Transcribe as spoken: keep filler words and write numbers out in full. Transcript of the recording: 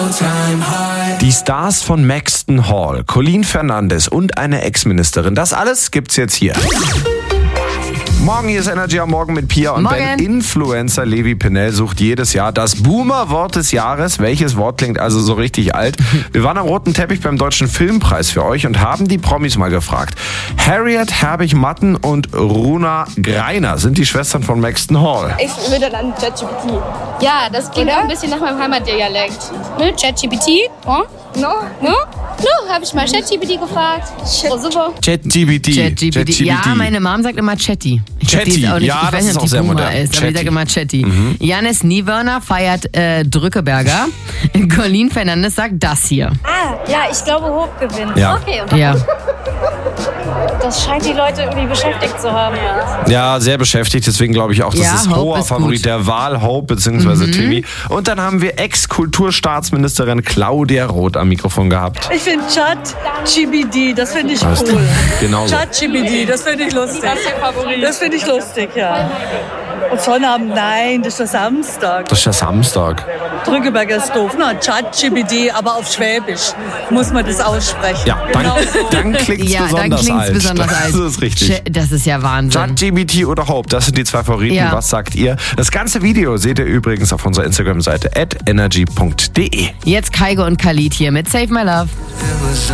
Die Stars von Maxton Hall, Colleen Fernandes und eine Ex-Ministerin. Das alles gibt's jetzt hier. Morgen hier ist Energy am Morgen mit Pia und Morgen. Ben. Influencer Levi Pennell sucht jedes Jahr das Boomer-Wort des Jahres. Welches Wort klingt also so richtig alt? Wir waren am roten Teppich beim Deutschen Filmpreis für euch und haben die Promis mal gefragt. Harriet Herbig-Matten und Runa Greiner sind die Schwestern von Maxton Hall. Ich würde dann ChatGPT. Ja, das klingt Oder? auch ein bisschen nach meinem Heimatdialekt. Ne? ChatGPT? Oh? No? No? No, habe ich mal ChatGPT gefragt. Oh, super. ChatGPT. ChatGPT. Ja, meine Mom sagt immer Chatty. Ich glaub, die Chatty, ist auch nicht, ja, ich das weiß nicht, ist ob auch die sehr Boomer modern. ist, aber die Chatty. sagt immer Chatty. Mhm. Janis Niewörner feiert äh, Drückeberger. Colleen Fernandes sagt das hier. Ah, ja, ich glaube, Hope gewinnt. Ja. Okay, und Ja. das scheint die Leute irgendwie beschäftigt zu haben. Ja, sehr beschäftigt, deswegen glaube ich auch, das Ja, ist Hope hoher ist Favorit gut. der Wahl, Hope bzw. Timmy. Und dann haben wir Ex-Kulturstaatsministerin Claudia Roth am Mikrofon gehabt. Ich finde ChatGPT, das finde ich Weißt du, cool. Genau so. ChatGPT, das finde ich lustig. Das ist der Favorit. Das finde ich lustig, ja. Und Sonnabend, nein, das ist der Samstag. Das ist ja Samstag. Drückeberger ist doof. Na, ChatGPT, aber auf Schwäbisch muss man das aussprechen. Ja, dann, Genau so. dann klingt es Ja, dann besonders klingt's alt. besonders das alt. ist richtig. Ch- Das ist ja Wahnsinn. ChatGPT oder Hope, das sind die zwei Favoriten. Ja. Was sagt ihr? Das ganze Video seht ihr übrigens auf unserer Instagram-Seite at energy punkt de. Jetzt Kaigo und Khalid hier mit Save My Love.